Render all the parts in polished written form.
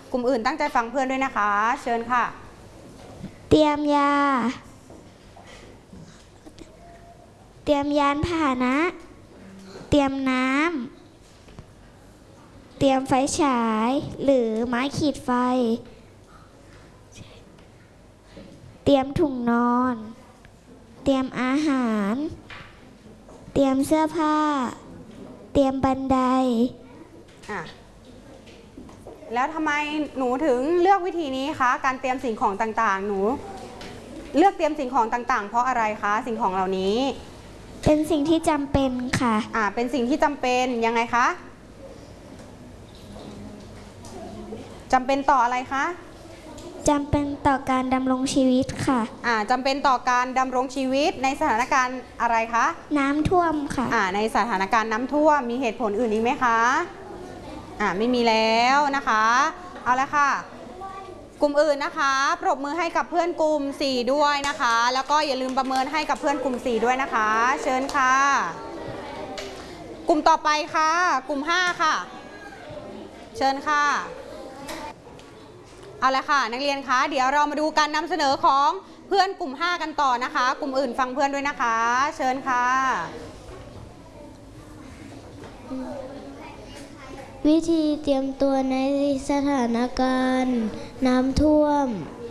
กลุ่มอื่นตั้งใจฟังเพื่อนด้วยนะคะเชิญค่ะเตรียมยาเตรียมยานพาหนะเตรียมน้ำเตรียมไฟฉายหรือไม้ขีดไฟเตรียมถุงนอนเตรียมอาหารเตรียมเสื้อผ้าเตรียมบันไดแล้วทำไมหนูถึงเลือกวิธีนี้คะการเตรียมสิ่งของต่างๆหนูเลือกเตรียมสิ่งของต่างๆเพราะอะไรคะสิ่งของเหล่านี้เป็นสิ่งที่จำเป็นค่ะเป็นสิ่งที่จำเป็นยังไงคะจำเป็นต่ออะไรคะจำเป็นต่อการดำรงชีวิตค่ะจำเป็นต่อการดำรงชีวิตในสถานการณ์อะไรคะน้ำท่วมค่ะในสถานการณ์น้ำท่วมมีเหตุผลอื่นอีกไหมคะไม่มีแล้วนะคะเอาละค่ะกลุ่มอื่นนะคะปรบมือให้กับเพื่อนกลุ่ม4ด้วยนะคะแล้วก็อย่าลืมประเมินให้กับเพื่อนกลุ่ม4ด้วยนะคะเชิญค่ะกลุ่มต่อไปค่ะกลุ่ม5ค่ะเชิญค่ะเอาละค่ะนักเรียนคะเดี๋ยวเรามาดูการนำเสนอของเพื่อนกลุ่ม5กันต่อนะคะกลุ่มอื่นฟังเพื่อนด้วยนะคะเชิญค่ะวิธีเตรียมตัวในสถานการณ์น้ำท่วม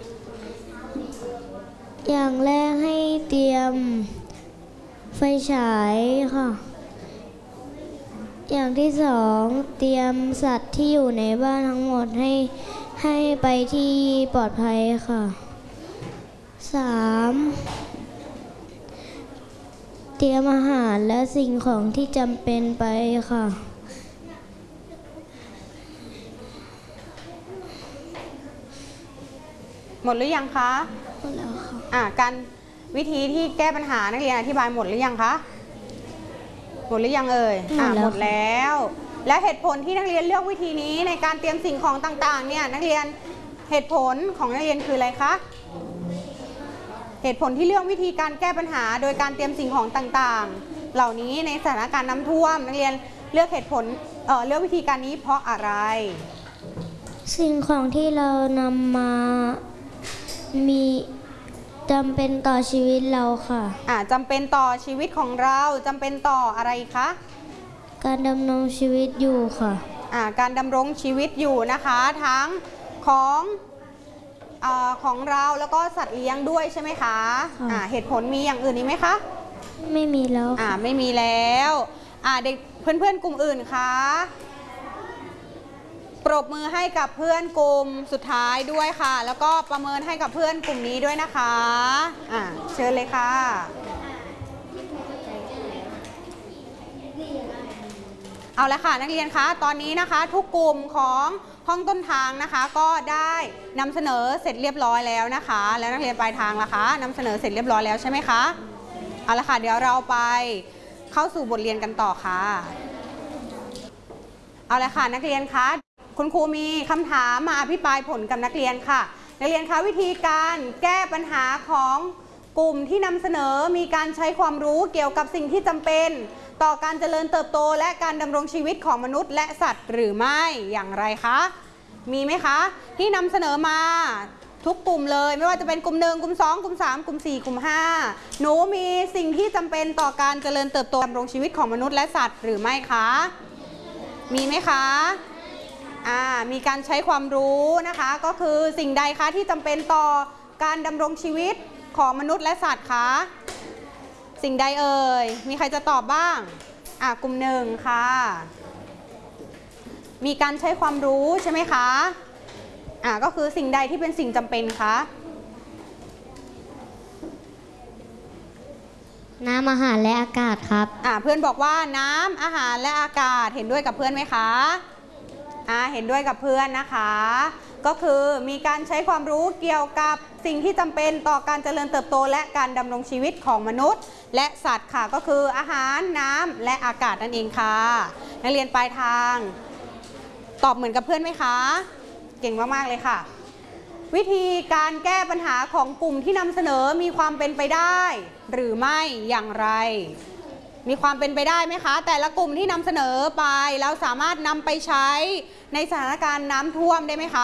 อย่างแรกให้เตรียมไฟฉายค่ะอย่างที่สองเตรียมสัตว์ที่อยู่ในบ้านทั้งหมดให้ไปที่ปลอดภัยค่ะ3เตรียมอาหารและสิ่งของที่จำเป็นไปค่ะหมดหรือยังคะหมดแล้วค่ะการวิธีที่แก้ปัญหานักเรียนอธิบายหมดหรือยังคะหมดหรือยังเอ่ยหมดแล้วและเหตุผลที่นักเรียนเลือกวิธีนี้ในการเตรียมสิ่งของต่างๆเนี่ยนักเรียนเหตุผลของนักเรียนคืออะไรคะเหตุผลที่เลือกวิธีการแก้ปัญหาโดยการเตรียมสิ่งของต่างๆเหล่านี้ในสถานการณ์น้ำท่วมนักเรียนเลือกเหตุผลเลือกวิธีการนี้เพราะอะไรสิ่งของที่เรานำมามีจำเป็นต่อชีวิตเราค่ะจำเป็นต่อชีวิตของเราจำเป็นต่ออะไรคะการดำรงชีวิตอยู่ค่ะการดำรงชีวิตอยู่นะคะทั้งของเราแล้วก็สัตว์เลี้ยงด้วยใช่ไหมคะเหตุผลมีอย่างอื่นอีกไหมคะไม่มีแล้วไม่มีแล้วเด็กเพื่อนๆกลุ่มอื่นคะปรบมือให้กับเพื่อนกลุ่มสุดท้ายด้วยค่ะแล้วก็ประเมินให้กับเพื่อนกลุ่มนี้ด้วยนะคะเชิญเลยค่ะเอาละค่ะนักเรียนคะตอนนี้นะคะทุกกลุ่มของห้องต้นทางนะคะก็ได้นำเสนอเสร็จเรียบร้อยแล้วนะคะแล้วนักเรียนปลายทางล่ะคะนำเสนอเสร็จเรียบร้อยแล้วใช่ไหมคะเอาละค่ะเดี๋ยวเราไปเข้าสู่บทเรียนกันต่อค่ะเอาละค่ะนักเรียนคะคุณครูมีคำถามมาอภิปรายผลกับนักเรียนค่ะนักเรียนคะวิธีการแก้ปัญหาของกลุ่มที่นำเสนอมีการใช้ความรู้เกี่ยวกับสิ่งที่จำเป็นต่อการเจริญเติบโตและการดำรงชีวิตของมนุษย์และสัตว์หรือไม่อย่างไรคะมีไหมคะที่นำเสนอมาทุกกลุ่มเลยไม่ว่าจะเป็นกลุ่ม1กลุ่ม2กลุ่ม3กลุ่ม4กลุ่ม5หนูมีสิ่งที่จำเป็นต่อการเจริญเติบโตดำรงชีวิตของมนุษย์และสัตว์หรือไม่คะมีไหมคะมีการใช้ความรู้นะคะก็คือสิ่งใดคะที่จำเป็นต่อการดำรงชีวิตของมนุษย์และสัตว์คะสิ่งใดเอ่ยมีใครจะตอบบ้างกลุ่ม1ค่ะมีการใช้ความรู้ใช่ไหมคะก็คือสิ่งใดที่เป็นสิ่งจำเป็นคะน้ำอาหารและอากาศครับเพื่อนบอกว่าน้ำอาหารและอากาศเห็นด้วยกับเพื่อนไหมคะเห็นด้วยกับเพื่อนนะคะก็คือมีการใช้ความรู้เกี่ยวกับสิ่งที่จำเป็นต่อการเจริญเติบโตและการดำรงชีวิตของมนุษย์และสัตว์ค่ะก็คืออาหารน้ำและอากาศนั่นเองค่ะนักเรียนปลายทางตอบเหมือนกับเพื่อนไหมคะเก่งมากๆเลยค่ะวิธีการแก้ปัญหาของกลุ่มที่นำเสนอมีความเป็นไปได้หรือไม่อย่างไรมีความเป็นไปได้ไหมคะแต่ละกลุ่มที่นำเสนอไปแล้วสามารถนำไปใช้ในสถานการณ์น้ำท่วมได้ไหมคะ